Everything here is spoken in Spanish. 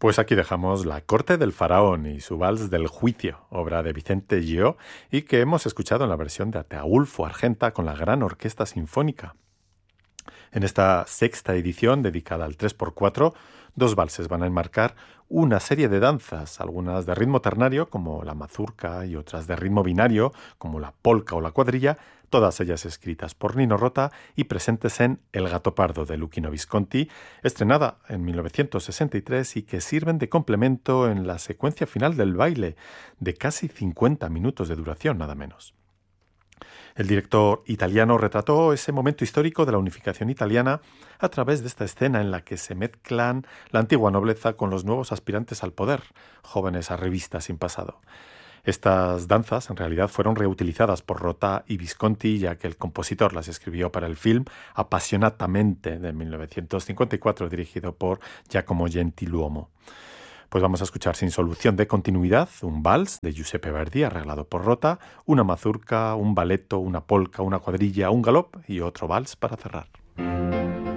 Pues aquí dejamos La corte del faraón y su vals del juicio, obra de Vicente Gio, y que hemos escuchado en la versión de Ataulfo Argenta con la Gran Orquesta Sinfónica. En esta sexta edición, dedicada al 3x4, dos valses van a enmarcar una serie de danzas, algunas de ritmo ternario, como la mazurca, y otras de ritmo binario, como la polca o la cuadrilla, todas ellas escritas por Nino Rota y presentes en El gato pardo de Luchino Visconti, estrenada en 1963 y que sirven de complemento en la secuencia final del baile, de casi 50 minutos de duración, nada menos. El director italiano retrató ese momento histórico de la unificación italiana a través de esta escena en la que se mezclan la antigua nobleza con los nuevos aspirantes al poder, jóvenes arribistas sin pasado. Estas danzas en realidad fueron reutilizadas por Rota y Visconti, ya que el compositor las escribió para el film Appassionatamente de 1954, dirigido por Giacomo Gentiluomo. Pues vamos a escuchar Sin solución de continuidad, un vals de Giuseppe Verdi arreglado por Rota, una mazurca, un balletto, una polca, una cuadrilla, un galop y otro vals para cerrar.